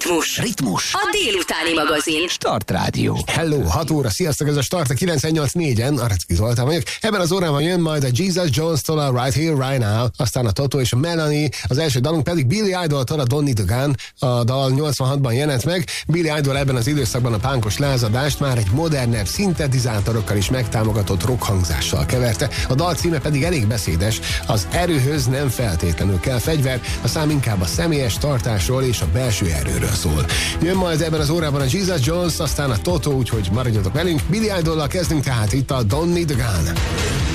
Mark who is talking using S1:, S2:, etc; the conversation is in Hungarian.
S1: Ritmus. A délutáni magazin.
S2: Start Rádió.
S3: Hello, 6 óra, sziasztok, ez a Start a 98.4-en, Arecki Zoltán vagyok. Ebben az órában jön majd a Jesus Jones-tól a Right Here, Right Now, aztán a Toto és a Melanie, az első dalunk pedig Billy Idol-tól a Don't Need a Gun, a dal 86-ban jelent meg. Billy Idol ebben az időszakban a pánkos lázadást már egy modernebb, szintetizátorokkal is megtámogatott rock hangzással keverte. A dal címe pedig elég beszédes, az erőhöz nem feltétlenül kell fegyver, a szám inkább a személyes tartásról és a belső erőről szól. Jön majd ebben az órában a Jesus Jones, aztán a Toto, úgyhogy maradjatok velünk. Billy Idollal kezdünk tehát itt a Don't Need a Gun.